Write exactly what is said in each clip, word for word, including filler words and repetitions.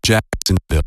Jacksonville.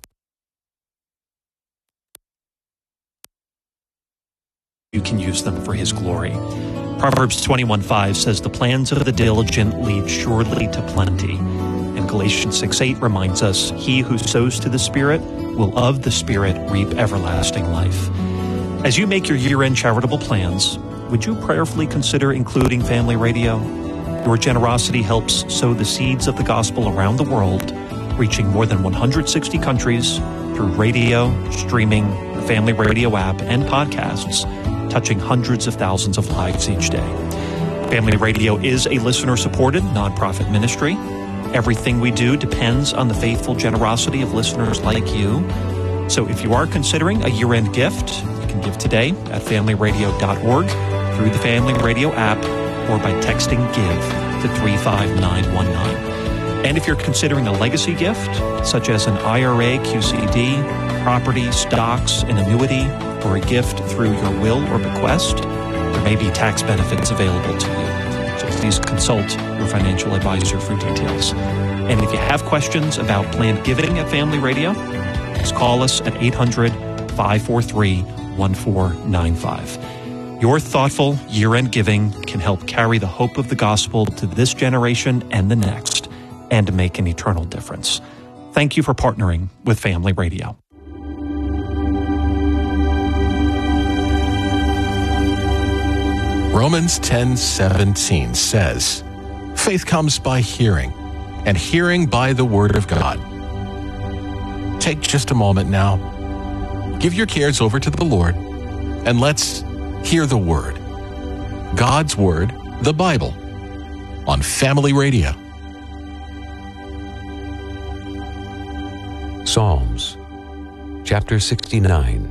You can use them for his glory. Proverbs twenty-one five says, "The plans of the diligent lead surely to plenty." And Galatians six eight reminds us, "He who sows to the Spirit will of the Spirit reap everlasting life." As you make your year-end charitable plans, would you prayerfully consider including Family Radio? Your generosity helps sow the seeds of the gospel around the world, reaching more than one hundred sixty countries through radio, streaming, the Family Radio app, and podcasts, touching hundreds of thousands of lives each day. Family Radio is a listener-supported nonprofit ministry. Everything we do depends on the faithful generosity of listeners like you. So if you are considering a year-end gift, you can give today at family radio dot org, through the Family Radio app, or by texting GIVE to three five nine one nine. And if you're considering a legacy gift, such as an I R A, Q C D, property, stocks, an annuity, or a gift through your will or bequest, there may be tax benefits available to you. So please consult your financial advisor for details. And if you have questions about planned giving at Family Radio, please call us at eight hundred, five four three, one four nine five. Your thoughtful year-end giving can help carry the hope of the gospel to this generation and the next, and make an eternal difference. Thank you for partnering with Family Radio. Romans ten seventeen says, "Faith comes by hearing, and hearing by the word of God." Take just a moment now. Give your cares over to the Lord, and let's hear the word. God's word, the Bible, on Family Radio. Psalms, chapter sixty-nine.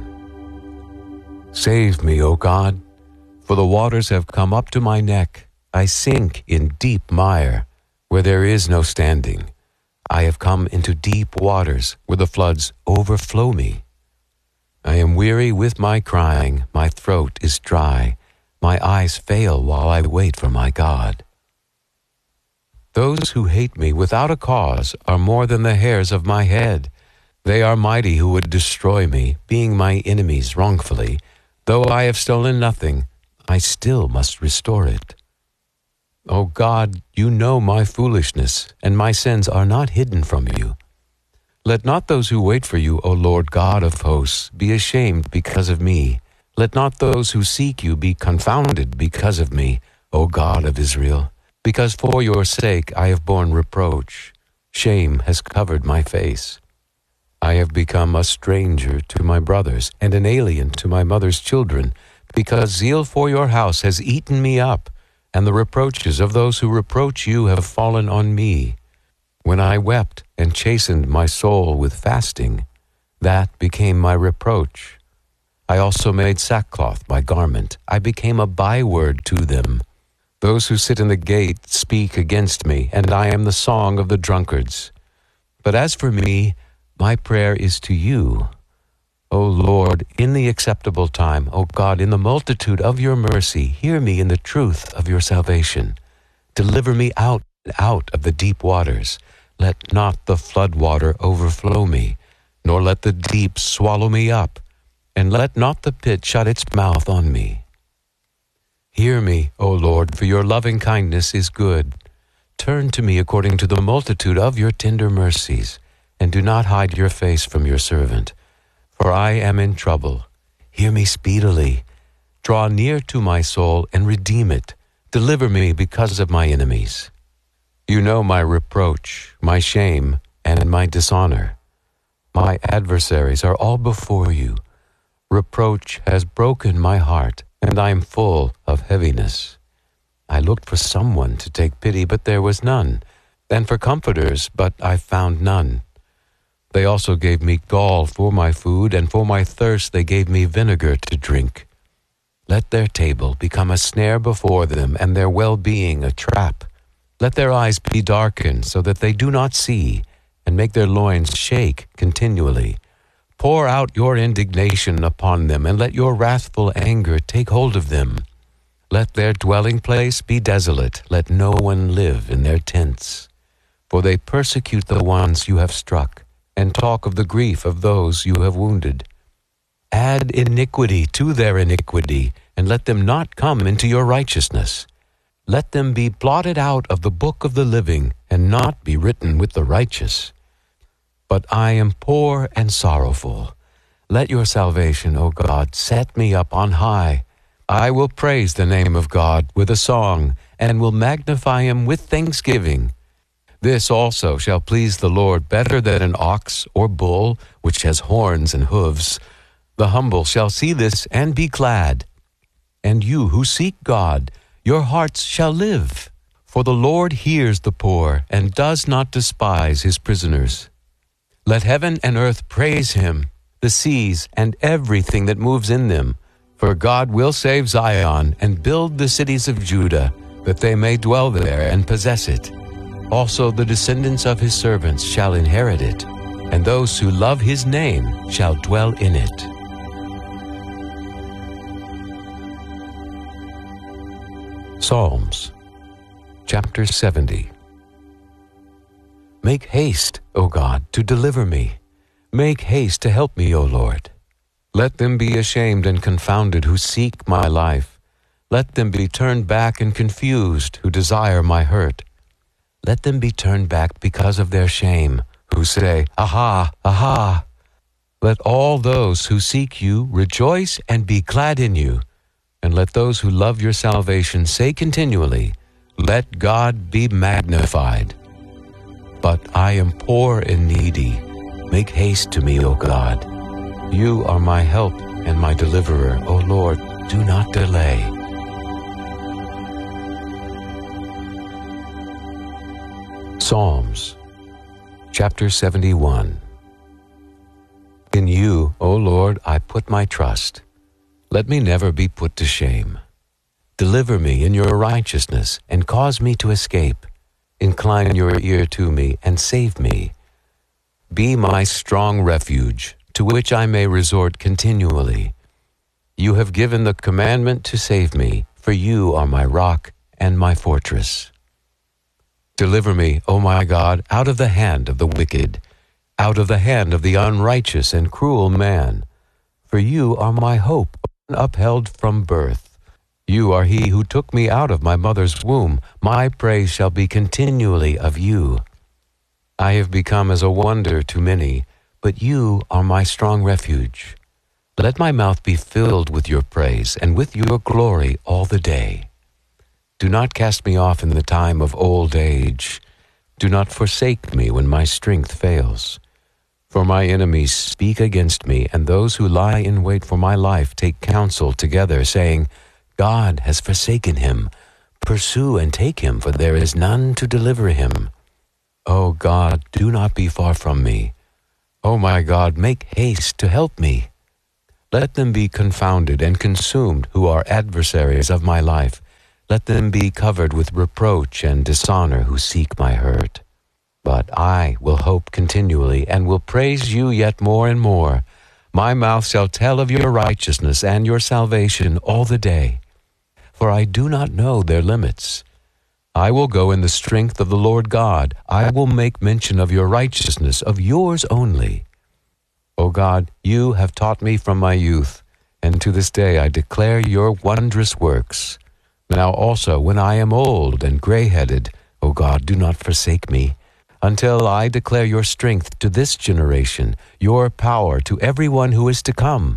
Save me, O God, for the waters have come up to my neck. I sink in deep mire, where there is no standing. I have come into deep waters, where the floods overflow me. I am weary with my crying, my throat is dry, my eyes fail while I wait for my God. Those who hate me without a cause are more than the hairs of my head. They are mighty who would destroy me, being my enemies wrongfully. Though I have stolen nothing, I still must restore it. O God, you know my foolishness, and my sins are not hidden from you. Let not those who wait for you, O Lord God of hosts, be ashamed because of me. Let not those who seek you be confounded because of me, O God of Israel. Because for your sake I have borne reproach. Shame has covered my face. I have become a stranger to my brothers, and an alien to my mother's children, because zeal for your house has eaten me up, and the reproaches of those who reproach you have fallen on me. When I wept and chastened my soul with fasting, that became my reproach. I also made sackcloth my garment. I became a byword to them. Those who sit in the gate speak against me, and I am the song of the drunkards. But as for me, my prayer is to you. O Lord, in the acceptable time, O God, in the multitude of your mercy, hear me in the truth of your salvation. Deliver me out, out of the deep waters. Let not the flood water overflow me, nor let the deep swallow me up, and let not the pit shut its mouth on me. Hear me, O Lord, for your loving kindness is good. Turn to me according to the multitude of your tender mercies, and do not hide your face from your servant. For I am in trouble. Hear me speedily. Draw near to my soul and redeem it. Deliver me because of my enemies. You know my reproach, my shame, and my dishonor. My adversaries are all before you. Reproach has broken my heart, and I am full of heaviness. I looked for someone to take pity, but there was none, and for comforters, but I found none. They also gave me gall for my food, and for my thirst they gave me vinegar to drink. Let their table become a snare before them, and their well-being a trap. Let their eyes be darkened, so that they do not see, and make their loins shake continually. Pour out your indignation upon them, and let your wrathful anger take hold of them. Let their dwelling place be desolate. Let no one live in their tents. For they persecute the ones you have struck, and talk of the grief of those you have wounded. Add iniquity to their iniquity, and let them not come into your righteousness. Let them be blotted out of the book of the living, and not be written with the righteous. But I am poor and sorrowful. Let your salvation, O God, set me up on high. I will praise the name of God with a song, and will magnify him with thanksgiving. This also shall please the Lord better than an ox or bull, which has horns and hoofs. The humble shall see this and be glad. And you who seek God, your hearts shall live. For the Lord hears the poor, and does not despise his prisoners. Let heaven and earth praise him, the seas and everything that moves in them. For God will save Zion, and build the cities of Judah, that they may dwell there and possess it. Also the descendants of his servants shall inherit it, and those who love his name shall dwell in it. Psalms, chapter seventy. Make haste, O God, to deliver me. Make haste to help me, O Lord. Let them be ashamed and confounded who seek my life. Let them be turned back and confused who desire my hurt. Let them be turned back because of their shame, who say, Aha, aha. Let all those who seek you rejoice and be glad in you. And let those who love your salvation say continually, Let God be magnified. But I am poor and needy. Make haste to me, O God. You are my help and my deliverer, O Lord. Do not delay. Psalms, chapter seventy-one. In you, O Lord, I put my trust. Let me never be put to shame. Deliver me in your righteousness, and cause me to escape. Incline your ear to me, and save me. Be my strong refuge, to which I may resort continually. You have given the commandment to save me, for you are my rock and my fortress. Deliver me, O my God, out of the hand of the wicked, out of the hand of the unrighteous and cruel man. For you are my hope, upheld from birth. You are he who took me out of my mother's womb. My praise shall be continually of you. I have become as a wonder to many, but you are my strong refuge. Let my mouth be filled with your praise and with your glory all the day. Do not cast me off in the time of old age. Do not forsake me when my strength fails. For my enemies speak against me, and those who lie in wait for my life take counsel together, saying, God has forsaken him. Pursue and take him, for there is none to deliver him. O God, do not be far from me. O my God, make haste to help me. Let them be confounded and consumed who are adversaries of my life. Let them be covered with reproach and dishonor who seek my hurt. But I will hope continually, and will praise you yet more and more. My mouth shall tell of your righteousness and your salvation all the day. For I do not know their limits. I will go in the strength of the Lord God. I will make mention of your righteousness, of yours only. O God, you have taught me from my youth, and to this day I declare your wondrous works. Now also, when I am old and gray-headed, O God, do not forsake me, until I declare your strength to this generation, your power to everyone who is to come.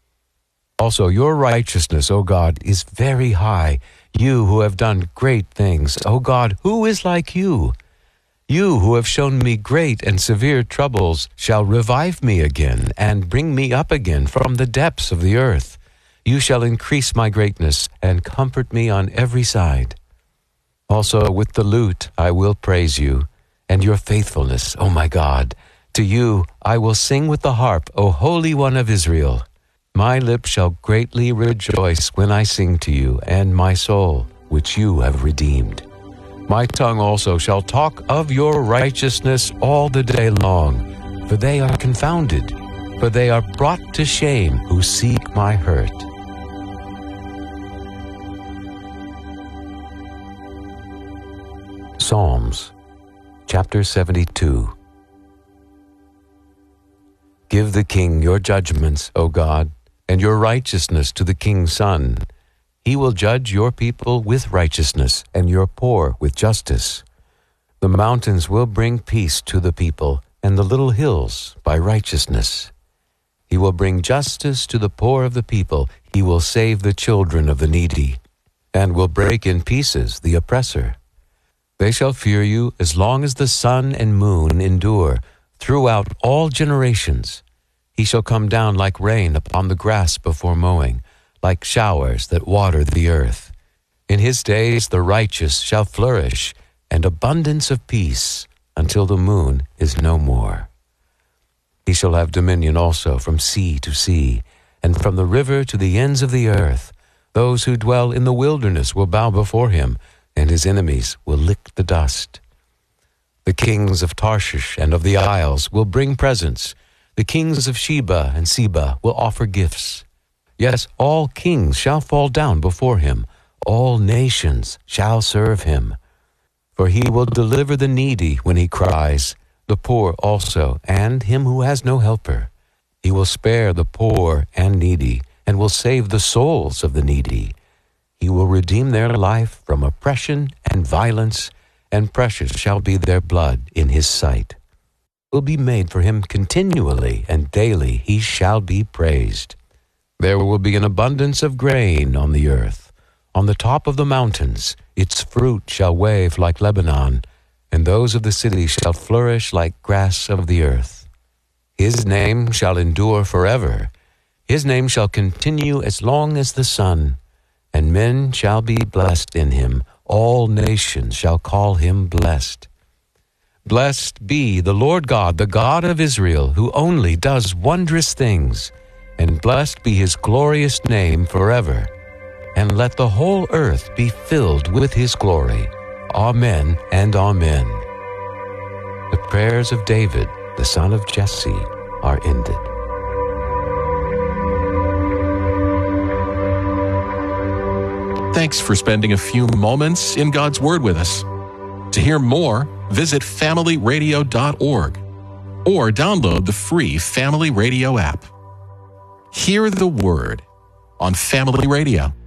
Also, your righteousness, O God, is very high. You who have done great things, O God, who is like you? You who have shown me great and severe troubles shall revive me again and bring me up again from the depths of the earth. You shall increase my greatness and comfort me on every side. Also with the lute I will praise you, and your faithfulness, O my God. To you I will sing with the harp, O Holy One of Israel. My lips shall greatly rejoice when I sing to you, and my soul, which you have redeemed. My tongue also shall talk of your righteousness all the day long, for they are confounded, for they are brought to shame who seek my hurt. Psalms, chapter seventy-two. Give the king your judgments, O God, and your righteousness to the king's son. He will judge your people with righteousness and your poor with justice. The mountains will bring peace to the people, and the little hills by righteousness. He will bring justice to the poor of the people. He will save the children of the needy, and will break in pieces the oppressor. They shall fear you as long as the sun and moon endure, throughout all generations. He shall come down like rain upon the grass before mowing, like showers that water the earth. In his days the righteous shall flourish, and abundance of peace, until the moon is no more. He shall have dominion also from sea to sea, and from the river to the ends of the earth. Those who dwell in the wilderness will bow before him, and his enemies will lick the dust. The kings of Tarshish and of the isles will bring presents. The kings of Sheba and Seba will offer gifts. Yes, all kings shall fall down before him. All nations shall serve him. For he will deliver the needy when he cries, the poor also, and him who has no helper. He will spare the poor and needy, and will save the souls of the needy. He will redeem their life from oppression and violence, and precious shall be their blood in his sight. Will be made for him continually, and daily he shall be praised. There will be an abundance of grain on the earth. On the top of the mountains its fruit shall wave like Lebanon, and those of the city shall flourish like grass of the earth. His name shall endure forever. His name shall continue as long as the sun, and men shall be blessed in him. All nations shall call him blessed. Blessed be the Lord God, the God of Israel, who only does wondrous things, and blessed be his glorious name forever. And let the whole earth be filled with his glory. Amen and amen. The prayers of David, the son of Jesse, are ended. Thanks for spending a few moments in God's Word with us. To hear more, visit family radio dot org or download the free Family Radio app. Hear the Word on Family Radio.